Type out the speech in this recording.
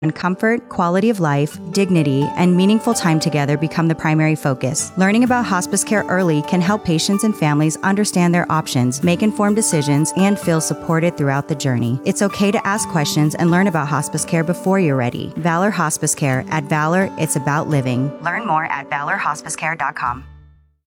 and comfort, quality of life, dignity, and meaningful time together become the primary focus. Learning about hospice care early can help patients and families understand their options, make informed decisions, and feel supported throughout the journey. It's okay to ask questions and learn about hospice care before you're ready. Valor Hospice Care. At Valor, it's about living. Learn more at valorhospicecare.com.